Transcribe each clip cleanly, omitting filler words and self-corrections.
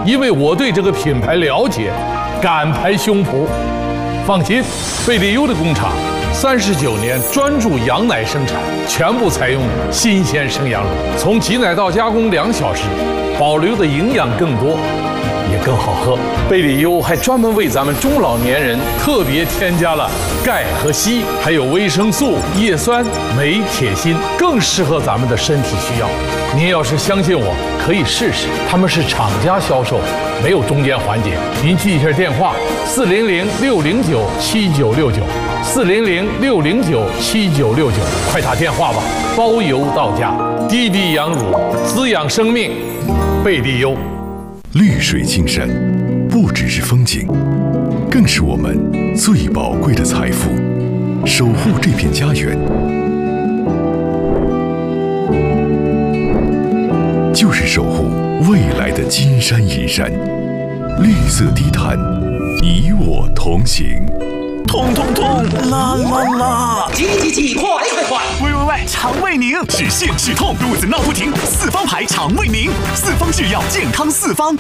因为我对这个品牌了解，敢拍胸脯。放心，贝利优的工厂39年专注羊奶生产，全部采用新鲜生羊乳，从挤奶到加工2小时，保留的营养更多，也更好喝。贝利优还专门为咱们中老年人特别添加了钙和硒，还有维生素、叶酸、镁、铁、锌，更适合咱们的身体需要。您要是相信我，可以试试。他们是厂家销售，没有中间环节。您记一下电话：400-609-7969，400-609-7969，快打电话吧，包邮到家。滴滴羊乳，滋养生命，贝利优。 绿水青山，不只是风景，更是我们最宝贵的财富。守护这片家园，就是守护未来的金山银山。绿色低碳，你我同行。 痛痛痛，啦啦啦！ 挤，快！ 喂，肠胃宁，止泻止痛，肚子闹不停，四方牌肠胃宁，四方制药，健康四方。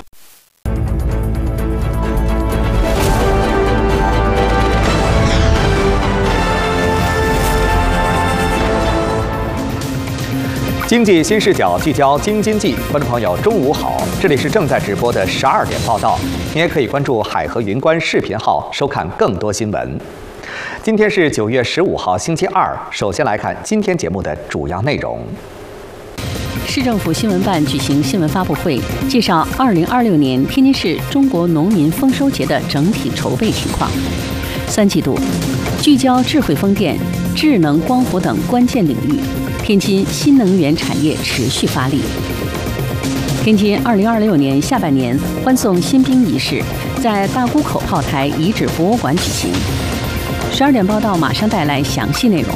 经济新视角聚焦京津冀，观众朋友中午好，这里是正在直播的12点报道，您也可以关注海河云观视频号收看更多新闻。今天是9月15号星期二，首先来看今天节目的主要内容。 市政府新闻办举行新闻发布会，介绍2026年天津市中国农民丰收节的整体筹备情况。3季度聚焦智慧风电、智能光伏等关键领域。天津新能源产业持续发力。天津2026年下半年欢送新兵仪式在大沽口炮台遗址博物馆举行。12点报道马上带来详细内容。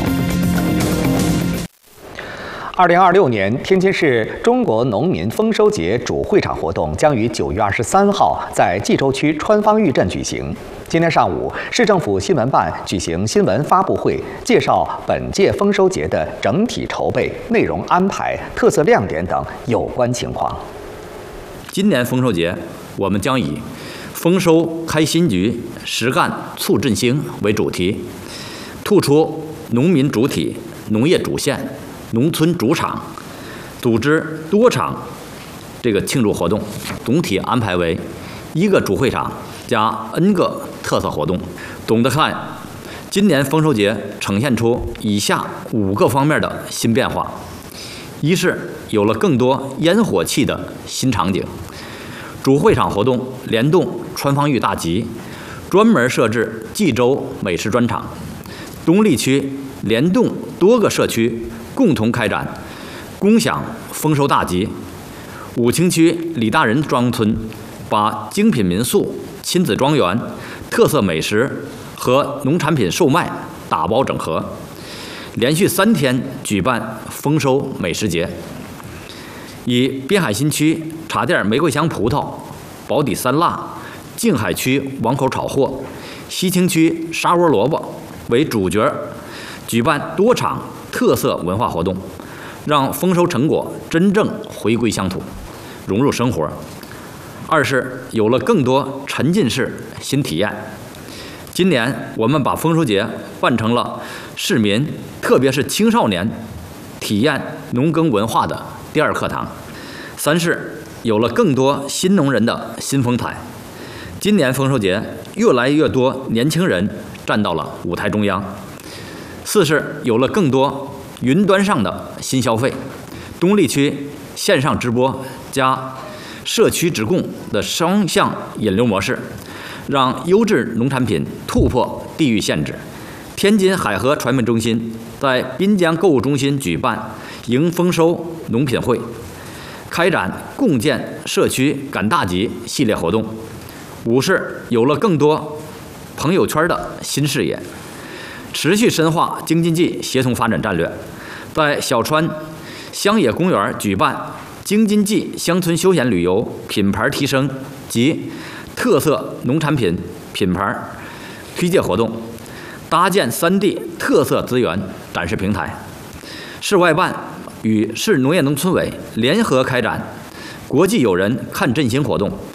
2026年天津市中国农民丰收节主会场活动将于9月23号在蓟州区川方峪镇举行。今天上午，市政府新闻办举行新闻发布会，介绍本届丰收节的整体筹备、内容安排、特色亮点等有关情况。 今年丰收节，我们将以“丰收开新局，实干促振兴”为主题，突出农民主体、农业主线、农村主场，组织多场庆祝活动，总体安排为1个主会场加 N 个特色活动。总的看，今年丰收节呈现出以下5个方面的新变化：一是有了更多烟火气的新场景，主会场活动联动川方峪大集，专门设置蓟州美食专场；东丽区联动多个社区共同开展共享丰收大集；武清区李大人庄村把精品民宿、亲子庄园、特色美食和农产品售卖打包整合，连续3天举办丰收美食节。以滨海新区茶店玫瑰香葡萄、保底酸辣、静海区网口炒货、西青区沙窝萝卜为主角，举办多场特色文化活动，让丰收成果真正回归乡土，融入生活。二是有了更多沉浸式新体验。今年我们把丰收节办成了市民，特别是青少年体验农耕文化的第2课堂。三是有了更多新农人的新风采。今年丰收节越来越多年轻人站到了舞台中央。四是有了更多云端上的新消费，东丽区线上直播加社区直供的双向引流模式，让优质农产品突破地域限制。天津海河传媒中心在滨江购物中心举办迎丰收农品会，开展共建社区赶大集系列活动。五是有了更多朋友圈的新视野，持续深化京津冀协同发展战略，在小川乡野公园举办京津冀乡村休闲旅游品牌提升及特色农产品品牌推介活动，搭建3地特色资源展示平台。市外办与市农业农村委联合开展国际友人看振兴活动，